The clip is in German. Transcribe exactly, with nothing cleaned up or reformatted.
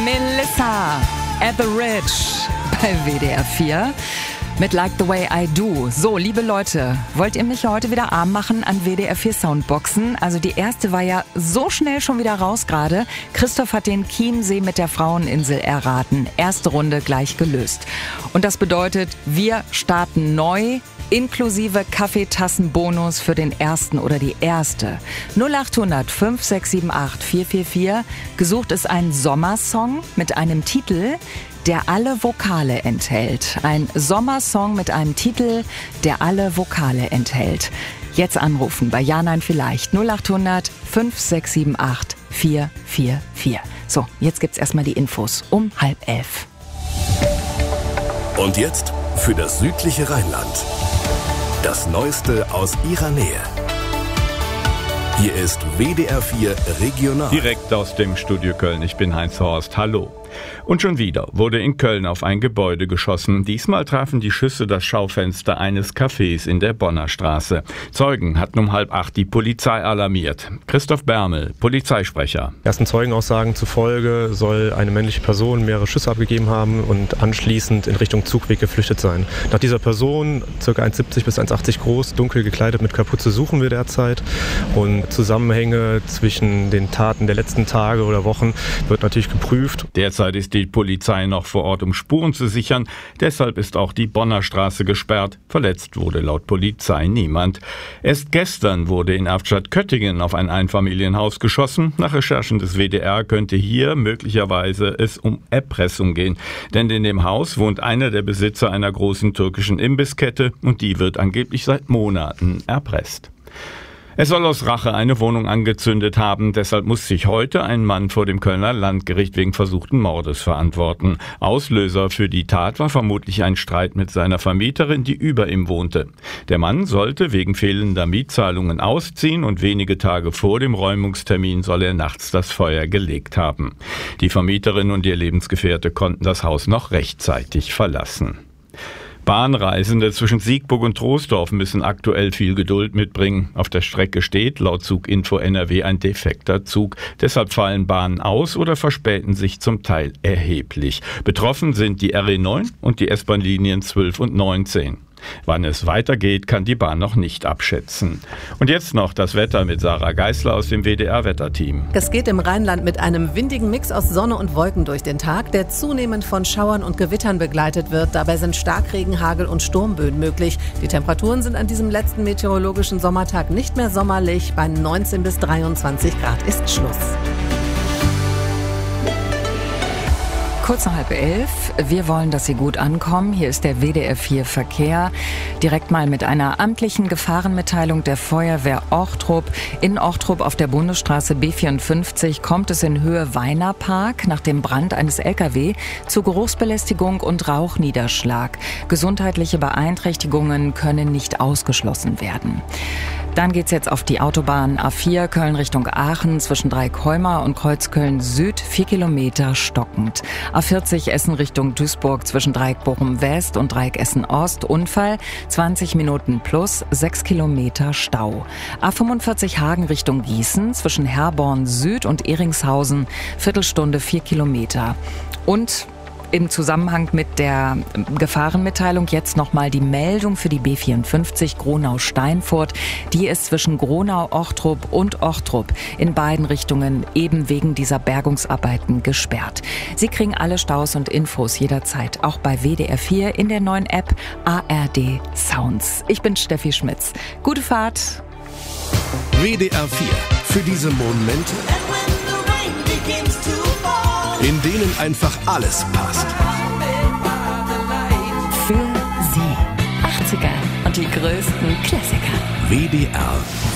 Melissa Etheridge bei W D R vier mit Like the Way I Do. So, liebe Leute, wollt ihr mich heute wieder arm machen an W D R vier Soundboxen? Also die erste war ja so schnell schon wieder raus gerade. Christoph hat den Chiemsee mit der Fraueninsel erraten. Erste Runde gleich gelöst. Und das bedeutet, wir starten neu, inklusive Kaffeetassenbonus für den ersten oder die erste. null acht hundert fünf sechs sieben acht vier vier vier. Gesucht ist ein Sommersong mit einem Titel, der alle Vokale enthält. Ein Sommersong mit einem Titel, der alle Vokale enthält. Jetzt anrufen bei Ja, Nein, Vielleicht. null acht hundert fünf sechs sieben acht vier vier vier. So, jetzt gibt's erstmal die Infos um halb elf. Und jetzt für das südliche Rheinland. Das Neueste aus ihrer Nähe. Hier ist W D R vier Regional. Direkt aus dem Studio Köln. Ich bin Heinz Horst. Hallo. Und schon wieder wurde in Köln auf ein Gebäude geschossen. Diesmal trafen die Schüsse das Schaufenster eines Cafés in der Bonner Straße. Zeugen hatten um halb acht die Polizei alarmiert. Christoph Bermel, Polizeisprecher. Ersten Zeugenaussagen zufolge soll eine männliche Person mehrere Schüsse abgegeben haben und anschließend in Richtung Zugweg geflüchtet sein. Nach dieser Person, ca. eins siebzig bis eins achtzig groß, dunkel gekleidet mit Kapuze, suchen wir derzeit. Und Zusammenhänge zwischen den Taten der letzten Tage oder Wochen wird natürlich geprüft. Derzeit ist die Polizei noch vor Ort, um Spuren zu sichern. Deshalb ist auch die Bonner Straße gesperrt. Verletzt wurde laut Polizei niemand. Erst gestern wurde in Erftstadt-Köttingen auf ein Einfamilienhaus geschossen. Nach Recherchen des W D R könnte hier möglicherweise es um Erpressung gehen. Denn in dem Haus wohnt einer der Besitzer einer großen türkischen Imbisskette und die wird angeblich seit Monaten erpresst. Es soll aus Rache eine Wohnung angezündet haben. Deshalb muss sich heute ein Mann vor dem Kölner Landgericht wegen versuchten Mordes verantworten. Auslöser für die Tat war vermutlich ein Streit mit seiner Vermieterin, die über ihm wohnte. Der Mann sollte wegen fehlender Mietzahlungen ausziehen und wenige Tage vor dem Räumungstermin soll er nachts das Feuer gelegt haben. Die Vermieterin und ihr Lebensgefährte konnten das Haus noch rechtzeitig verlassen. Bahnreisende zwischen Siegburg und Troisdorf müssen aktuell viel Geduld mitbringen. Auf der Strecke steht laut Zuginfo N R W ein defekter Zug. Deshalb fallen Bahnen aus oder verspäten sich zum Teil erheblich. Betroffen sind die R E neun und die S-Bahn-Linien zwölf und neunzehn. Wann es weitergeht, kann die Bahn noch nicht abschätzen. Und jetzt noch das Wetter mit Sarah Geisler aus dem W D R-Wetterteam. Es geht im Rheinland mit einem windigen Mix aus Sonne und Wolken durch den Tag, der zunehmend von Schauern und Gewittern begleitet wird. Dabei sind Starkregen, Hagel und Sturmböen möglich. Die Temperaturen sind an diesem letzten meteorologischen Sommertag nicht mehr sommerlich. Bei neunzehn bis dreiundzwanzig Grad ist Schluss. Kurz nach halb elf. Wir wollen, dass Sie gut ankommen. Hier ist der W D R vier Verkehr. Direkt mal mit einer amtlichen Gefahrenmitteilung der Feuerwehr Ochtrup. In Ochtrup auf der Bundesstraße B vierundfünfzig kommt es in Höhe Weinerpark nach dem Brand eines L K W zu Geruchsbelästigung und Rauchniederschlag. Gesundheitliche Beeinträchtigungen können nicht ausgeschlossen werden. Dann geht's jetzt auf die Autobahn A vier Köln Richtung Aachen zwischen Dreieckholmer und Kreuzköln Süd, vier Kilometer stockend. A vierzig Essen Richtung Duisburg zwischen Dreieck Bochum West und Dreieck Essen Ost, Unfall, zwanzig Minuten plus, sechs Kilometer Stau. A fünfundvierzig Hagen Richtung Gießen zwischen Herborn Süd und Eringshausen, Viertelstunde, vier Kilometer. Und im Zusammenhang mit der Gefahrenmitteilung jetzt nochmal die Meldung für die B vierundfünfzig Gronau-Steinfurt. Die ist zwischen Gronau-Ochtrup und Ochtrup in beiden Richtungen eben wegen dieser Bergungsarbeiten gesperrt. Sie kriegen alle Staus und Infos jederzeit, auch bei W D R vier in der neuen App A R D Sounds. Ich bin Steffi Schmitz. Gute Fahrt. W D R vier. Für diese Momente, in denen einfach alles passt. Für Sie. achtziger und die größten Klassiker. W D R